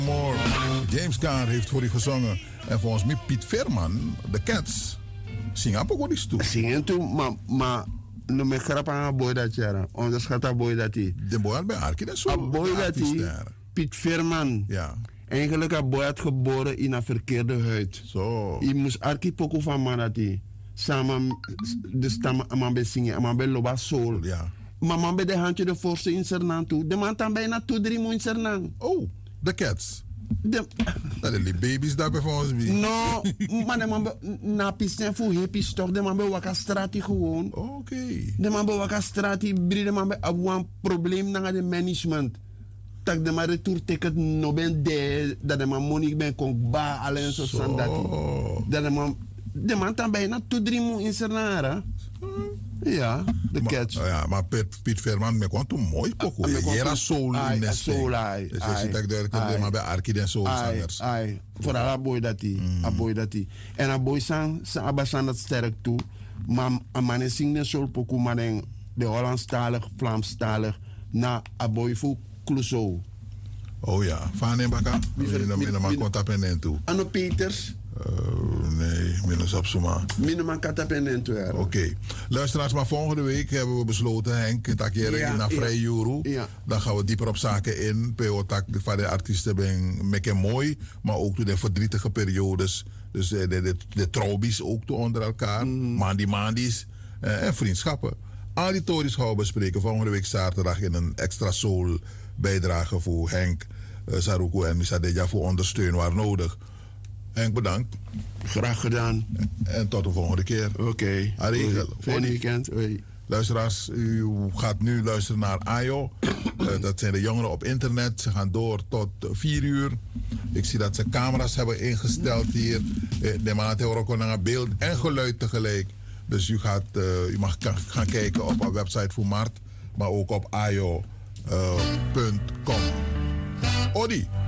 More. James Caan heeft voor u gezongen. En volgens mij Piet Veerman, de Cats, zingen ook wat is toe. Zingen toe, maar no me grap aan boy dat jaren. Onderschat aan boy dat hij. De boy bij Arkie, dat is zo. Boy dat hij. Piet Veerman. Ja. Eigenlijk een boy had geboren in een verkeerde huid. Zo. Je moest Arkie poko van man dat hij. Samen de stam man bij zingen, man bij loba soul. Ja. Maar man bij de handje de forse in Sernang toe. De man dan bijna 2-3 in Sernang. Oh, de Cats. Dat zijn die baby's daar bij volgens mij. No, maar de man na pisten voor hippies toch. De man bij wakka strati gewoon. Oké. De man bij wakka strati. De man bij een probleem naar de management. Tak de man retourticket no ben de. Dat de man money ben kon ba alleen zo sandati. Dat de man dan bijna 2-3 in Sernang. Ja, de Cats. Ja, maar Piet Veerman, me kwam toen mooi pokoe. Je era soul in de soul. Dus je ziet dat ik maar bij Arkie en soulzangers. Vooral een boy dat hij. En een boy zijn abasan dat sterk toe. Maar een man is zingen soul pokoe, maar de Hollandstalig, Vlaamstalig, na een boy voor Clouseau. Oh ja, van een bakka? Minima contact toe. Anno Peters. Nee, minus op zomaar. Minima contact Oké. Luisteraars, maar volgende week hebben we besloten, Henk, dat je naar Vrij Juru. Ja. Dan gaan we dieper op zaken in. PO-tak van de artiesten ben mekke mooi, maar ook de verdrietige periodes. Dus de trouwbies ook onder elkaar. Mandies en vriendschappen. Al die tories gaan we bespreken volgende week zaterdag in een extra soul bijdrage voor Henk, Saruko en Misadeja voor ondersteuning waar nodig. Henk, bedankt. Graag gedaan. En tot de volgende keer. Oké. Fijn weekend. Hoi. Luisteraars, u gaat nu luisteren naar Ayo. Dat zijn de jongeren op internet. Ze gaan door tot 4 uur. Ik zie dat ze camera's hebben ingesteld hier. De man heeft ook een beeld en geluid tegelijk. Dus u mag gaan kijken op our website voor Mart. Maar ook op ayo.com. Odi.